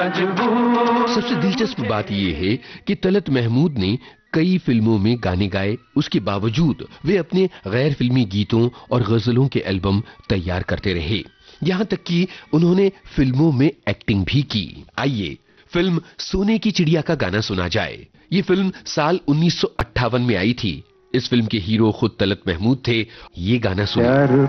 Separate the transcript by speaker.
Speaker 1: सबसे दिलचस्प बात यह है कि तलत महमूद ने कई फिल्मों में गाने गाए, उसके बावजूद वे अपने गैर फिल्मी गीतों और गजलों के एल्बम तैयार करते रहे। यहाँ तक कि उन्होंने फिल्मों में एक्टिंग भी की। आइए फिल्म सोने की चिड़िया का गाना सुना जाए। ये फिल्म साल 1958 में आई थी। इस फिल्म के हीरो खुद तलत महमूद थे। ये गाना सुनिए।